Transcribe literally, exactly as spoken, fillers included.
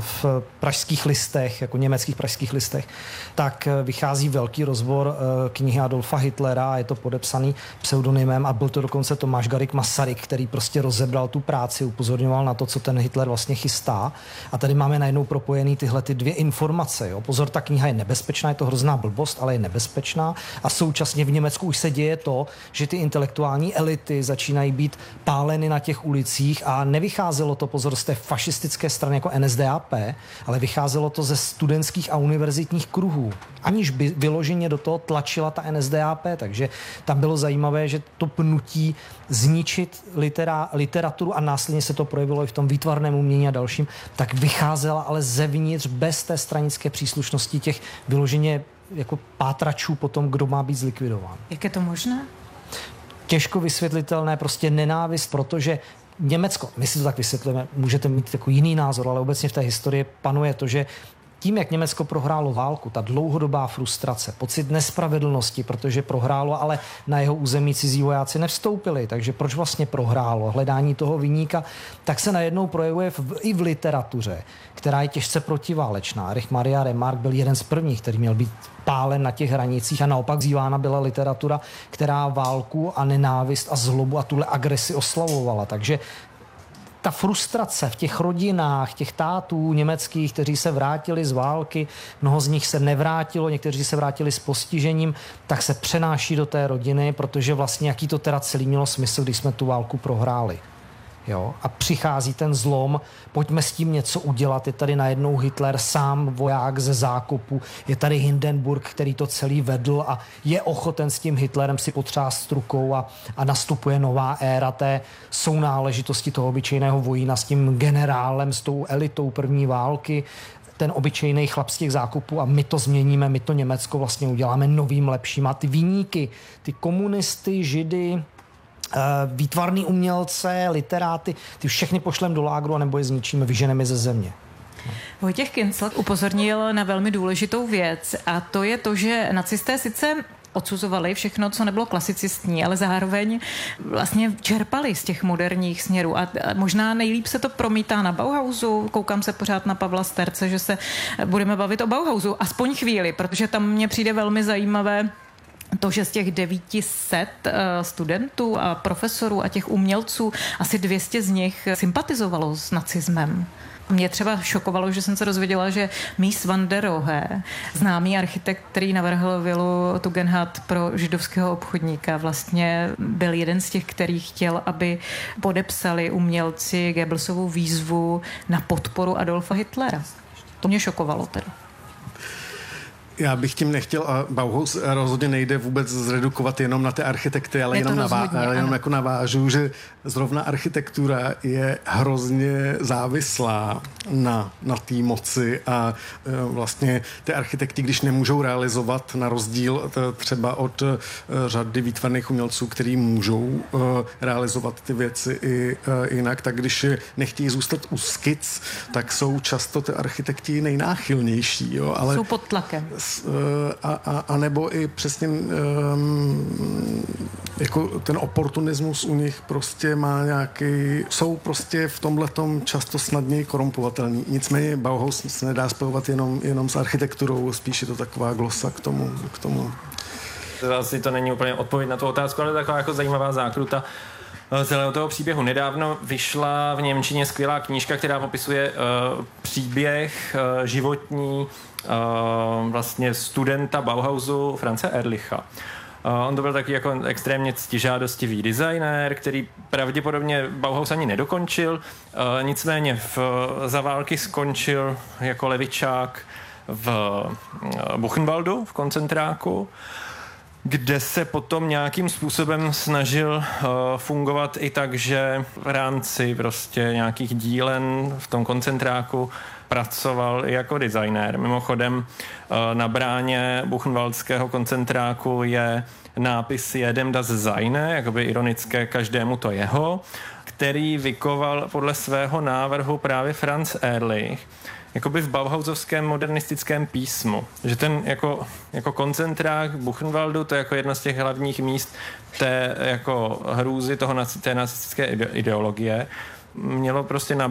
v pražských listech, jako německých pražských listech, tak vychází velký rozbor knihy Adolfa Hitlera, je to podepsaný pseudonymem a byl to dokonce Tomáš Garrigue Masaryk, který prostě rozebral tu práci, upozorňoval na to, co ten Hitler vlastně chystá. A tady máme najednou propojený tyhle ty dvě informace. Jo. Pozor, ta kniha je nebezpečná, je to hrozná blbost, ale je nebezpečná a současně v Německu už se děje to, že ty intelektuální elity začínají být páleny na těch ulicích a nevycházelo to, pozor, z té fašistické strany jako N S D A P, ale vycházelo to ze studentských a univerzitních kruhů, aniž by vyloženě do toho tlačila ta N S D A P, takže tam bylo zajímavé, že to pnutí zničit litera, literaturu a následně se to projevilo i v tom výtvarném umění a dalším, tak vycházela ale zevnitř bez té stranické příslušnosti těch vyloženě jako pátračů potom, kdo má být zlikvidován. Jak je to možné? Těžko vysvětlitelné, prostě nenávist, protože Německo, my si to tak vysvětlíme, můžete mít takový jiný názor, ale obecně v té historii panuje to, že tím, jak Německo prohrálo válku, ta dlouhodobá frustrace, pocit nespravedlnosti, protože prohrálo, ale na jeho území cizí vojáci nevstoupili, takže proč vlastně prohrálo? Hledání toho viníka, tak se najednou projevuje v, i v literatuře, která je těžce protiválečná. Erich Maria Remarque byl jeden z prvních, který měl být pálen na těch hranicích a naopak vzývána byla literatura, která válku a nenávist a zlobu a tuhle agresi oslavovala. Takže ta frustrace v těch rodinách, těch tátů německých, kteří se vrátili z války, mnoho z nich se nevrátilo, někteří se vrátili s postižením, tak se přenáší do té rodiny, protože vlastně jaký to teda celý mělo smysl, když jsme tu válku prohráli. Jo? A přichází ten zlom, pojďme s tím něco udělat, je tady najednou Hitler, sám voják ze zákopu, je tady Hindenburg, který to celý vedl a je ochoten s tím Hitlerem si potřást rukou a, a nastupuje nová éra té sounáležitosti toho obyčejného vojína s tím generálem, s tou elitou první války, ten obyčejný chlap z těch zákupů a my to změníme, my to Německo vlastně uděláme novým, lepším a ty viníky, ty komunisty, židy, výtvarný umělce, literáty, ty všechny pošlem do lágru a nebo je zničíme, vyženeme ze země. No. Vojtěch Kincl upozornil na velmi důležitou věc a to je to, že nacisté sice odsuzovali všechno, co nebylo klasicistní, ale zároveň vlastně čerpali z těch moderních směrů a možná nejlíp se to promítá na Bauhausu. Koukám se pořád na Pavla Sterce, že se budeme bavit o Bauhausu aspoň chvíli, protože tam mně přijde velmi zajímavé to, že z těch devět set studentů a profesorů a těch umělců asi dvě stě z nich sympatizovalo s nacismem. Mě třeba šokovalo, že jsem se dozvěděla, že Mies van der Rohe, známý architekt, který navrhl vilu Tugendhat pro židovského obchodníka, vlastně byl jeden z těch, který chtěl, aby podepsali umělci Goebbelsovu výzvu na podporu Adolfa Hitlera. To mě šokovalo teda. Já bych tím nechtěl, a Bauhaus rozhodně nejde vůbec zredukovat jenom na ty architekty, ale jenom, navá, ale jenom jako navážu, že zrovna architektura je hrozně závislá na, na té moci a e, vlastně ty architekti, když nemůžou realizovat na rozdíl t, třeba od e, řady výtvarných umělců, který můžou e, realizovat ty věci i e, jinak, tak když nechtějí zůstat u skic, tak jsou často ty architekti nejnáchylnější. Jo, ale jsou pod tlakem. A, a, a nebo i přesně um, jako ten oportunismus u nich prostě má nějaký, jsou prostě v tomhletom často snadněji korumpovatelní. Nicméně Bauhaus se nedá spojovat jenom, jenom s architekturou, spíš je to taková glosa k tomu. K tomu. Asi to není úplně odpověď na tu otázku, ale taková jako zajímavá zákruta celého toho příběhu. Nedávno vyšla v němčině skvělá knížka, která popisuje uh, příběh uh, životní uh, vlastně studenta Bauhausu France Ehrlicha. Uh, on to byl taky jako extrémně ctižádostivý designér, který pravděpodobně Bauhaus ani nedokončil, uh, nicméně v, za války skončil jako levičák v uh, Buchenwaldu, v koncentráku, kde se potom nějakým způsobem snažil uh, fungovat i tak, že v rámci prostě nějakých dílen v tom koncentráku pracoval i jako designér. Mimochodem uh, na bráně buchenwaldského koncentráku je nápis Jedem das Seine, jakoby ironické každému to jeho, který vykoval podle svého návrhu právě Franz Ehrlich, jakoby v bauhausovském modernistickém písmu. Že ten jako, jako koncentrák Buchenwaldu, to je jako jedno z těch hlavních míst té jako hrůzy toho, té nacistické ideologie, mělo prostě na